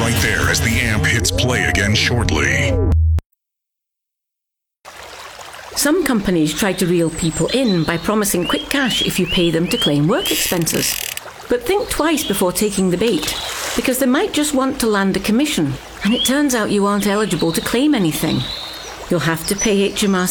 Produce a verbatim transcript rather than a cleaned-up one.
right there as the amp hits play again shortly. Some companies try to reel people in by promising quick cash if you pay them to claim work expenses. But think twice before taking the bait, because they might just want to land a commission, and it turns out you aren't eligible to claim anything. You'll have to pay H M R